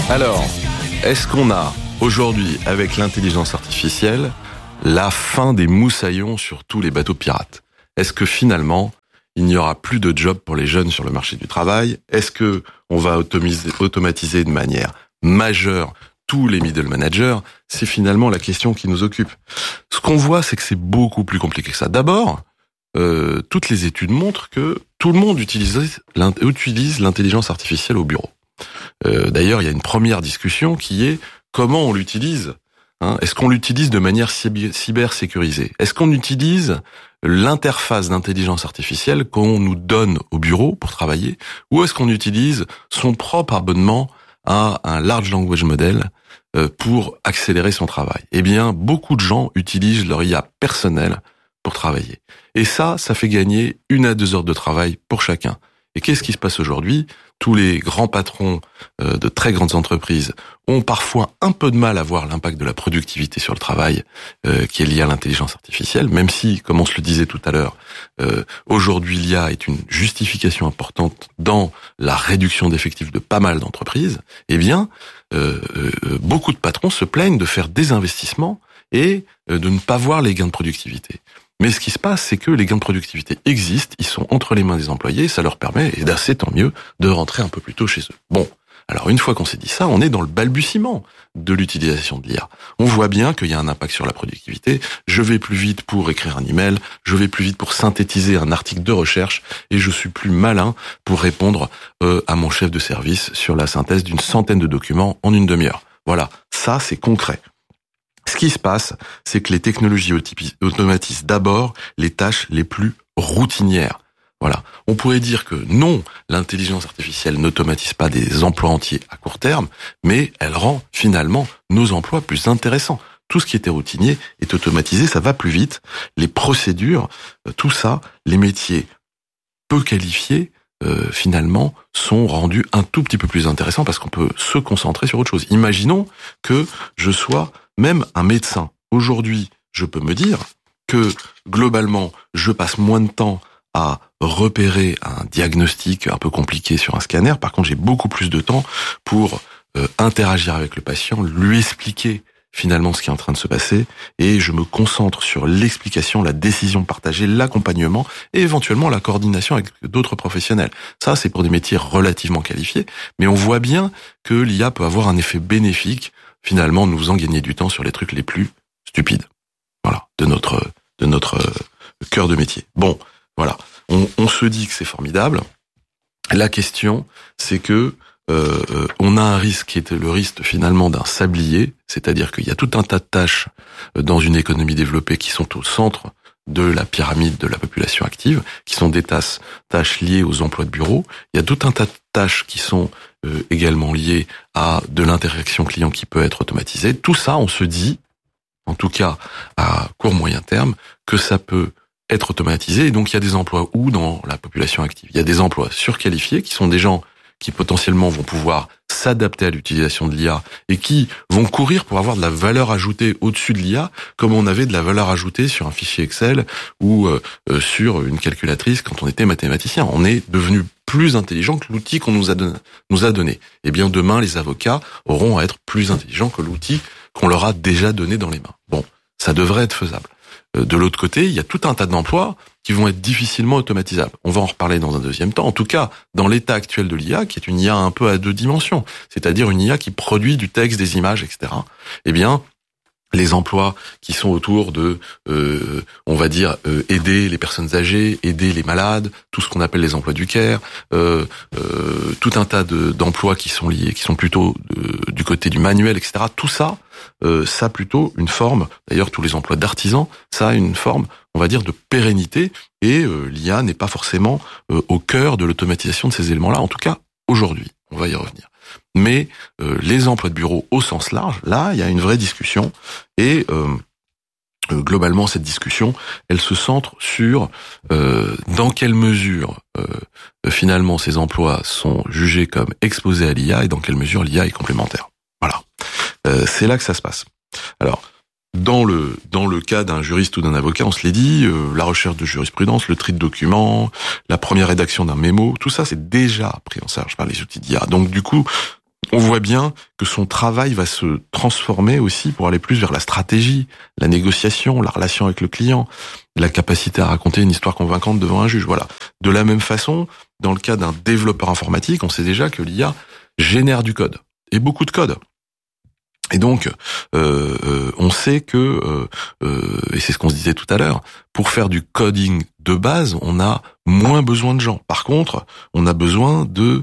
Alors, est-ce qu'on a aujourd'hui, avec l'intelligence artificielle, la fin des moussaillons sur tous les bateaux pirates? Est-ce que finalement, il n'y aura plus de job pour les jeunes sur le marché du travail? Est-ce que on va automatiser de manière majeure tous les middle managers? C'est finalement la question qui nous occupe. Ce qu'on voit, c'est que c'est beaucoup plus compliqué que ça. D'abord, toutes les études montrent que tout le monde utilise l'intelligence artificielle au bureau. D'ailleurs, il y a une première discussion qui est comment on l'utilise. Est-ce qu'on l'utilise de manière cyber-sécurisée? Est-ce qu'on utilise l'interface d'intelligence artificielle qu'on nous donne au bureau pour travailler? Ou est-ce qu'on utilise son propre abonnement à un large language model pour accélérer son travail? Eh bien, beaucoup de gens utilisent leur IA personnelle pour travailler. Et ça fait gagner 1 à 2 heures de travail pour chacun. Et qu'est-ce qui se passe aujourd'hui? Tous les grands patrons de très grandes entreprises ont parfois un peu de mal à voir l'impact de la productivité sur le travail qui est lié à l'intelligence artificielle, même si, comme on se le disait tout à l'heure, aujourd'hui l'IA est une justification importante dans la réduction d'effectifs de pas mal d'entreprises. Eh bien, beaucoup de patrons se plaignent de faire des investissements et de ne pas voir les gains de productivité. Mais ce qui se passe, c'est que les gains de productivité existent, ils sont entre les mains des employés, ça leur permet, et c'est tant mieux, de rentrer un peu plus tôt chez eux. Bon, alors une fois qu'on s'est dit ça, on est dans le balbutiement de l'utilisation de l'IA. On voit bien qu'il y a un impact sur la productivité, je vais plus vite pour écrire un email, je vais plus vite pour synthétiser un article de recherche, et je suis plus malin pour répondre à mon chef de service sur la synthèse d'une centaine de documents en 1 demi-heure. Voilà, ça c'est concret. Ce qui se passe, c'est que les technologies automatisent d'abord les tâches les plus routinières. Voilà. On pourrait dire que non, l'intelligence artificielle n'automatise pas des emplois entiers à court terme, mais elle rend finalement nos emplois plus intéressants. Tout ce qui était routinier est automatisé, ça va plus vite. Les procédures, tout ça, les métiers peu qualifiés, finalement, sont rendus un tout petit peu plus intéressants parce qu'on peut se concentrer sur autre chose. Imaginons que je sois même un médecin. Aujourd'hui, je peux me dire que globalement, je passe moins de temps à repérer un diagnostic un peu compliqué sur un scanner. Par contre, j'ai beaucoup plus de temps pour interagir avec le patient, lui expliquer finalement ce qui est en train de se passer, et je me concentre sur l'explication, la décision partagée, l'accompagnement et éventuellement la coordination avec d'autres professionnels. Ça, c'est pour des métiers relativement qualifiés, mais on voit bien que l'IA peut avoir un effet bénéfique, finalement, nous faisant gagner du temps sur les trucs les plus stupides. Voilà, de notre cœur de métier. Bon, voilà, on se dit que c'est formidable. La question, c'est que on a un risque qui est le risque finalement d'un sablier, c'est-à-dire qu'il y a tout un tas de tâches dans une économie développée qui sont au centre de la pyramide de la population active, qui sont des tâches liées aux emplois de bureau. Il y a tout un tas de tâches qui sont également liées à de l'interaction client qui peut être automatisée. Tout ça, on se dit, en tout cas à court moyen terme, que ça peut être automatisé. Et donc il y a des emplois où dans la population active, il y a des emplois surqualifiés qui sont des gens qui potentiellement vont pouvoir s'adapter à l'utilisation de l'IA et qui vont courir pour avoir de la valeur ajoutée au-dessus de l'IA, comme on avait de la valeur ajoutée sur un fichier Excel ou sur une calculatrice quand on était mathématicien. On est devenu plus intelligent que l'outil qu'on nous a donné. Eh bien, demain, les avocats auront à être plus intelligents que l'outil qu'on leur a déjà donné dans les mains. Bon, ça devrait être faisable. De l'autre côté, il y a tout un tas d'emplois qui vont être difficilement automatisables. On va en reparler dans un deuxième temps. En tout cas, dans l'état actuel de l'IA, qui est une IA un peu à 2 dimensions, c'est-à-dire une IA qui produit du texte, des images, etc., eh bien, les emplois qui sont autour de, on va dire, aider les personnes âgées, aider les malades, tout ce qu'on appelle les emplois du care, tout un tas d'emplois qui sont liés, qui sont plutôt du côté du manuel, etc. Tout ça, ça a plutôt une forme, d'ailleurs tous les emplois d'artisans, ça a une forme, on va dire, de pérennité, et l'IA n'est pas forcément au cœur de l'automatisation de ces éléments-là, en tout cas aujourd'hui, on va y revenir. Mais les emplois de bureau au sens large, là, il y a une vraie discussion, et globalement, cette discussion, elle se centre sur dans quelle mesure finalement ces emplois sont jugés comme exposés à l'IA et dans quelle mesure l'IA est complémentaire. Voilà, c'est là que ça se passe. Alors, dans le cas d'un juriste ou d'un avocat, on se l'est dit, la recherche de jurisprudence, le tri de documents, la première rédaction d'un mémo, tout ça c'est déjà pris en charge par les outils d'IA. Donc du coup, on voit bien que son travail va se transformer aussi pour aller plus vers la stratégie, la négociation, la relation avec le client, la capacité à raconter une histoire convaincante devant un juge. Voilà. De la même façon, dans le cas d'un développeur informatique, on sait déjà que l'IA génère du code, et beaucoup de code. Et donc, on sait que, et c'est ce qu'on se disait tout à l'heure, pour faire du coding de base, on a moins besoin de gens. Par contre, on a besoin de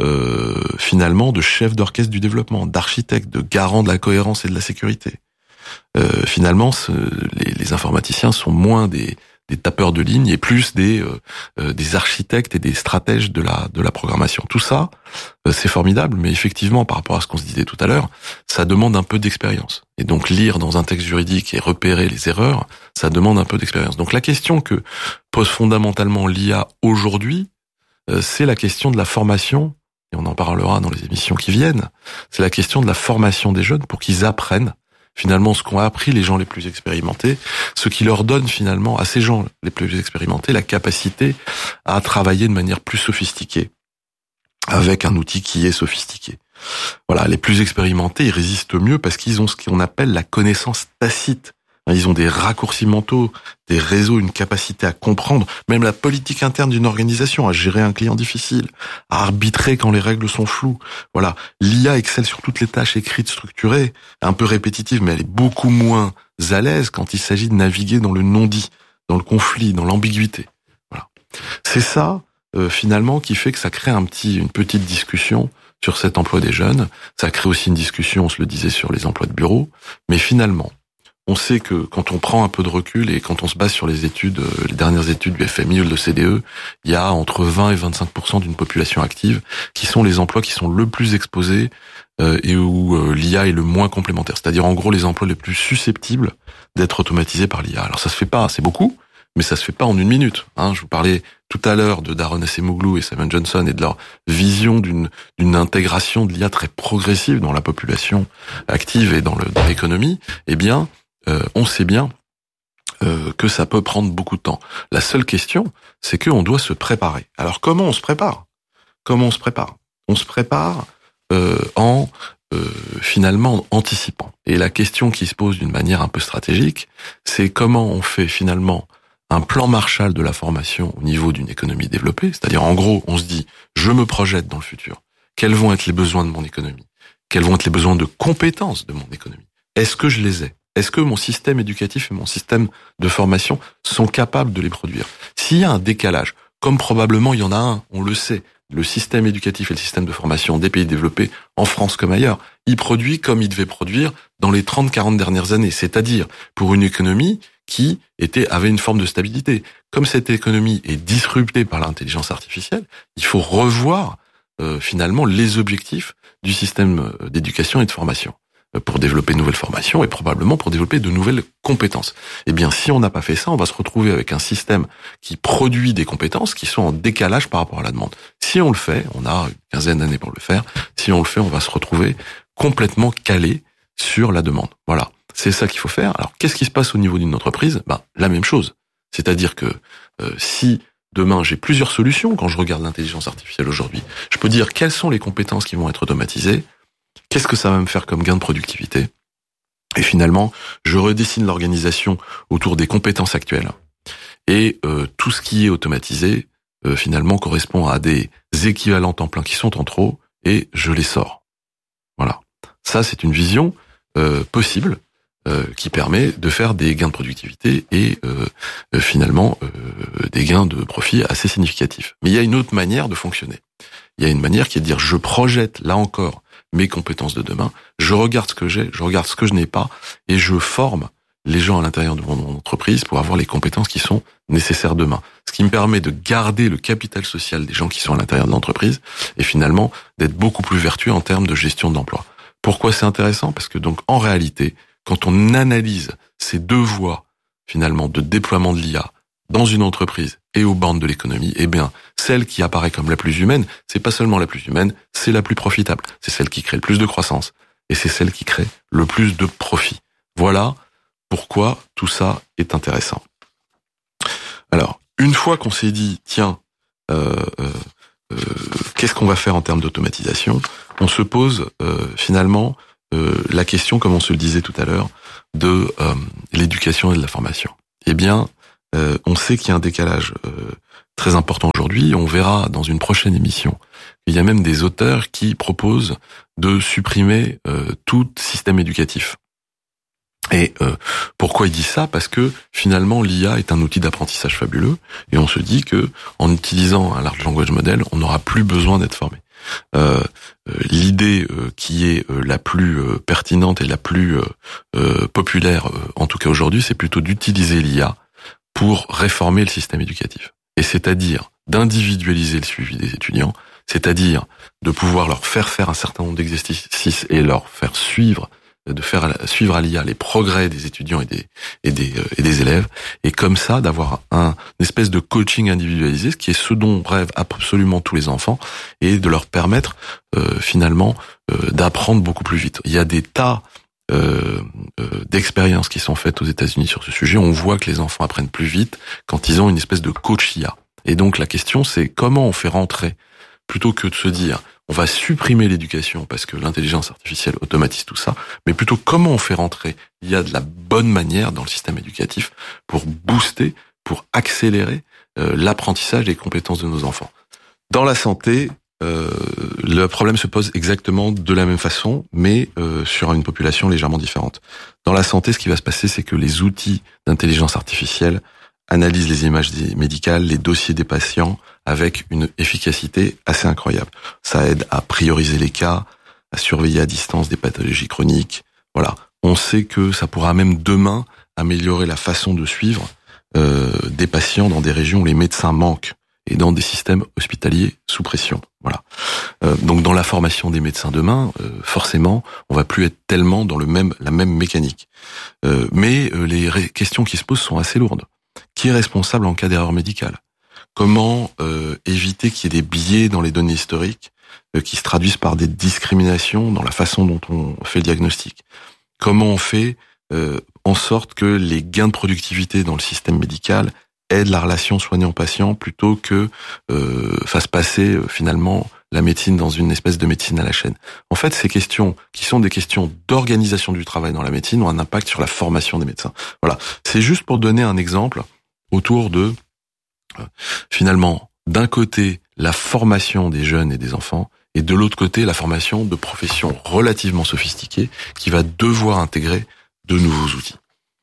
finalement de chefs d'orchestre du développement, d'architectes, de garants de la cohérence et de la sécurité. Finalement, les informaticiens sont moins des tapeurs de ligne et plus des architectes et des stratèges de la programmation. Tout ça, c'est formidable, mais effectivement, par rapport à ce qu'on se disait tout à l'heure, ça demande un peu d'expérience. Et donc, lire dans un texte juridique et repérer les erreurs, ça demande un peu d'expérience. Donc, la question que pose fondamentalement l'IA aujourd'hui, c'est la question de la formation, et on en parlera dans les émissions qui viennent, c'est la question de la formation des jeunes pour qu'ils apprennent finalement ce qu'ont appris les gens les plus expérimentés, ce qui leur donne finalement à ces gens les plus expérimentés la capacité à travailler de manière plus sophistiquée, avec un outil qui est sophistiqué. Voilà, les plus expérimentés, ils résistent mieux parce qu'ils ont ce qu'on appelle la connaissance tacite. Ils ont des raccourcis mentaux, des réseaux, une capacité à comprendre même la politique interne d'une organisation, à gérer un client difficile, à arbitrer quand les règles sont floues. Voilà, l'IA excelle sur toutes les tâches écrites, structurées, un peu répétitives, mais elle est beaucoup moins à l'aise quand il s'agit de naviguer dans le non-dit, dans le conflit, dans l'ambiguïté. Voilà, c'est ça finalement qui fait que ça crée une petite discussion sur cet emploi des jeunes. Ça crée aussi une discussion, on se le disait, sur les emplois de bureau, mais finalement, on sait que quand on prend un peu de recul et quand on se base sur les études, les dernières études du FMI ou de l'OCDE, il y a entre 20 et 25% d'une population active qui sont les emplois qui sont le plus exposés et où l'IA est le moins complémentaire. C'est-à-dire en gros les emplois les plus susceptibles d'être automatisés par l'IA. Alors ça se fait pas, c'est beaucoup, mais ça se fait pas en une minute. Je vous parlais tout à l'heure de Daron Acemoglu et Simon Johnson et de leur vision d'une intégration de l'IA très progressive dans la population active et dans l'économie. Eh bien, on sait bien que ça peut prendre beaucoup de temps. La seule question, c'est qu'on doit se préparer. Alors comment on se prépare ? On se prépare en finalement anticipant. Et la question qui se pose d'une manière un peu stratégique, c'est comment on fait finalement un plan Marshall de la formation au niveau d'une économie développée. C'est-à-dire en gros, on se dit, je me projette dans le futur. Quels vont être les besoins de mon économie ? Quels vont être les besoins de compétences de mon économie ? Est-ce que je les ai ? Est-ce que mon système éducatif et mon système de formation sont capables de les produire ? S'il y a un décalage, comme probablement il y en a un, on le sait, le système éducatif et le système de formation des pays développés, en France comme ailleurs, il produit comme il devait produire dans les 30-40 dernières années, c'est-à-dire pour une économie qui avait une forme de stabilité. Comme cette économie est disruptée par l'intelligence artificielle, il faut revoir finalement les objectifs du système d'éducation et de formation pour développer de nouvelles formations et probablement pour développer de nouvelles compétences. Eh bien, si on n'a pas fait ça, on va se retrouver avec un système qui produit des compétences qui sont en décalage par rapport à la demande. Si on le fait, on a une quinzaine d'années pour le faire, si on le fait, on va se retrouver complètement calé sur la demande. Voilà, c'est ça qu'il faut faire. Alors, qu'est-ce qui se passe au niveau d'une entreprise ? La même chose. C'est-à-dire que si demain j'ai plusieurs solutions, quand je regarde l'intelligence artificielle aujourd'hui, je peux dire quelles sont les compétences qui vont être automatisées, qu'est-ce que ça va me faire comme gain de productivité ? Et finalement, je redessine l'organisation autour des compétences actuelles. Et tout ce qui est automatisé, finalement, correspond à des équivalents temps plein qui sont en trop, et je les sors. Voilà. Ça, c'est une vision possible qui permet de faire des gains de productivité et finalement des gains de profit assez significatifs. Mais il y a une autre manière de fonctionner. Il y a une manière qui est de dire, je projette, là encore, mes compétences de demain, je regarde ce que j'ai, je regarde ce que je n'ai pas, et je forme les gens à l'intérieur de mon entreprise pour avoir les compétences qui sont nécessaires demain. Ce qui me permet de garder le capital social des gens qui sont à l'intérieur de l'entreprise, et finalement d'être beaucoup plus vertueux en termes de gestion de l'emploi. Pourquoi c'est intéressant ? Parce que donc en réalité, quand on analyse ces deux voies finalement de déploiement de l'IA dans une entreprise et aux bornes de l'économie, eh bien, celle qui apparaît comme la plus humaine, c'est pas seulement la plus humaine, c'est la plus profitable. C'est celle qui crée le plus de croissance et c'est celle qui crée le plus de profit. Voilà pourquoi tout ça est intéressant. Alors, une fois qu'on s'est dit, tiens, qu'est-ce qu'on va faire en termes d'automatisation? On se pose finalement la question, comme on se le disait tout à l'heure, de l'éducation et de la formation. Eh bien, on sait qu'il y a un décalage très important aujourd'hui. On verra dans une prochaine émission. Il y a même des auteurs qui proposent de supprimer tout système éducatif. Et pourquoi ils disent ça? Parce que finalement l'IA est un outil d'apprentissage fabuleux, et on se dit que en utilisant un large language model, on n'aura plus besoin d'être formé. L'idée qui est la plus pertinente et la plus populaire, en tout cas aujourd'hui, c'est plutôt d'utiliser l'IA pour réformer le système éducatif. Et c'est-à-dire d'individualiser le suivi des étudiants, c'est-à-dire de pouvoir leur faire un certain nombre d'exercices et leur faire suivre, de faire suivre à l'IA les progrès des étudiants et des élèves, et comme ça d'avoir une espèce de coaching individualisé, ce qui est ce dont rêvent absolument tous les enfants, et de leur permettre finalement d'apprendre beaucoup plus vite. Il y a des tas d'expériences qui sont faites aux États-Unis sur ce sujet. On voit que les enfants apprennent plus vite quand ils ont une espèce de coach IA. Et donc la question, c'est comment on fait rentrer, plutôt que de se dire on va supprimer l'éducation parce que l'intelligence artificielle automatise tout ça, mais plutôt comment on fait rentrer l'IA de la bonne manière dans le système éducatif pour booster, pour accélérer l'apprentissage des compétences de nos enfants. Dans la santé, le problème se pose exactement de la même façon, mais sur une population légèrement différente. Dans la santé, ce qui va se passer, c'est que les outils d'intelligence artificielle analysent les images médicales, les dossiers des patients, avec une efficacité assez incroyable. Ça aide à prioriser les cas, à surveiller à distance des pathologies chroniques. Voilà. On sait que ça pourra même demain améliorer la façon de suivre des patients dans des régions où les médecins manquent et dans des systèmes hospitaliers sous pression. Voilà. Donc dans la formation des médecins demain, forcément, on va plus être tellement dans la même mécanique. Mais les questions qui se posent sont assez lourdes. Qui est responsable en cas d'erreur médicale? Comment éviter qu'il y ait des biais dans les données historiques qui se traduisent par des discriminations dans la façon dont on fait le diagnostic? Comment on fait en sorte que les gains de productivité dans le système médical aident la relation soignant-patient plutôt que fassent passer finalement la médecine dans une espèce de médecine à la chaîne? En fait, ces questions, qui sont des questions d'organisation du travail dans la médecine, ont un impact sur la formation des médecins. Voilà, c'est juste pour donner un exemple autour de, finalement, d'un côté, la formation des jeunes et des enfants, et de l'autre côté, la formation de professions relativement sophistiquées qui va devoir intégrer de nouveaux outils.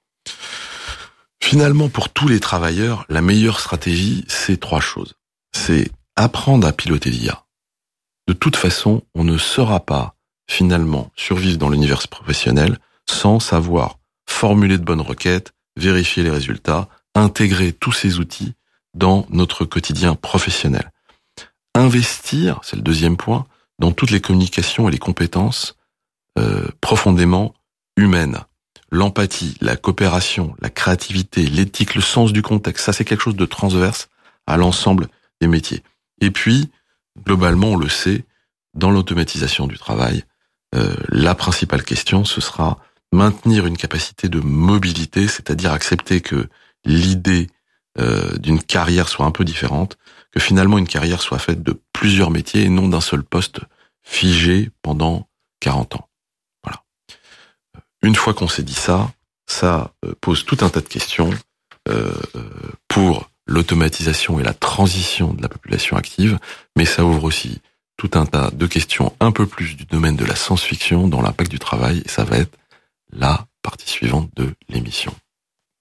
Finalement, pour tous les travailleurs, la meilleure stratégie, c'est 3 choses. C'est apprendre à piloter l'IA. De toute façon, on ne saura pas, finalement, survivre dans l'univers professionnel sans savoir formuler de bonnes requêtes, vérifier les résultats, intégrer tous ces outils dans notre quotidien professionnel. Investir, c'est le deuxième point, dans toutes les communications et les compétences profondément humaines. L'empathie, la coopération, la créativité, l'éthique, le sens du contexte, ça c'est quelque chose de transverse à l'ensemble des métiers. Et puis, globalement, on le sait, dans l'automatisation du travail, la principale question, ce sera maintenir une capacité de mobilité, c'est-à-dire accepter que l'idée d'une carrière soit un peu différente, que finalement une carrière soit faite de plusieurs métiers et non d'un seul poste figé pendant 40 ans. Voilà. Une fois qu'on s'est dit ça, ça pose tout un tas de questions pour l'automatisation et la transition de la population active, mais ça ouvre aussi tout un tas de questions un peu plus du domaine de la science-fiction dans l'impact du travail, et ça va être la partie suivante de l'émission.